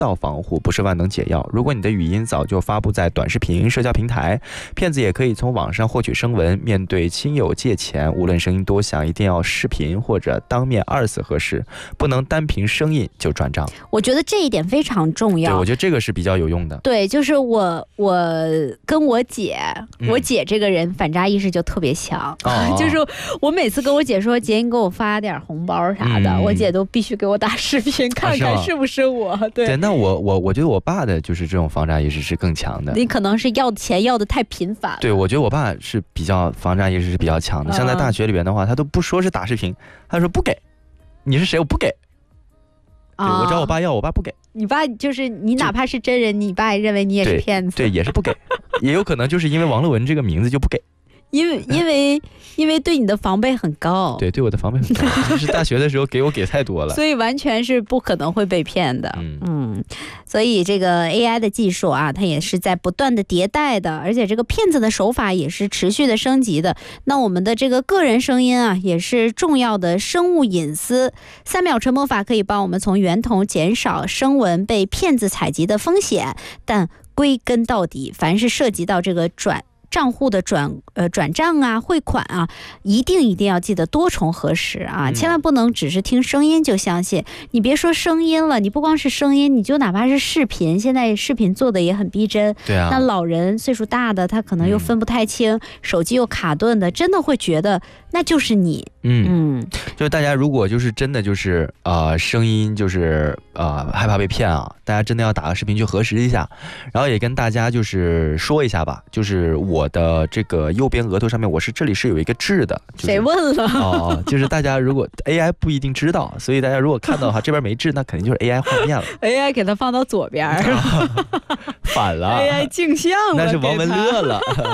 道防护，不是万能解药。如果你的语音早就发布在短视频社交平台，骗子也可以从网上获取声纹。面对亲友借钱，无论声音多响，一定要视频或者当面2次核实，不能单凭声音就转账。 我觉得这一点非常重要。 对，我觉得这个是比较有用的。 对，就是我跟我姐，我姐这个人反诈意识就特别强，就是我每次跟我姐说，姐你给我发点红包啥的，我姐都必须给我打视频看看是不是我。对， 那我觉得我爸的就是这种防诈意识是更强的。 你可能是要钱要的太频繁了。 对，我觉得我爸是比较防诈意识是比较强的。像在大学里边的话，他都不说是打视频，他说不给，你是谁我不给。对，我找我爸要，我爸不给。 你爸就是你，哪怕是真人，你爸也认为你也是骗子。 对，也是不给，也有可能就是因为王乐文这个名字就不给。 因为对你的防备很高。 对，对我的防备很高，就是大学的时候给太多了， 所以完全是不可能会被骗的。所以这个 AI 的技术啊，它也是在不断的迭代的，而且这个骗子的手法也是持续的升级的。那我们的这个个人声音啊，也是重要的生物隐私。3秒沉默法可以帮我们从源头减少声纹被骗子采集的风险，但归根到底，凡是涉及到这个账户的转账啊、汇款啊，一定要记得多重核实啊，千万不能只是听声音就相信。你别说声音了，你不光是声音，你就哪怕是视频，现在视频做的也很逼真。 对啊， 那老人岁数大的，他可能又分不太清，手机又卡顿的，真的会觉得那就是你。 就是大家如果就是真的就是声音就是害怕被骗啊，大家真的要打个视频去核实一下，然后也跟大家就是说一下吧，就是我的这个右边额头上面这里是有一个痣的。 谁问了？ 就是大家如果 AI 不一定知道，所以大家如果看到的话，这边没痣，那肯定就是 AI 画面了。 AI 给它放到左边， 反了 ，AI 镜像了， 那是王文乐了。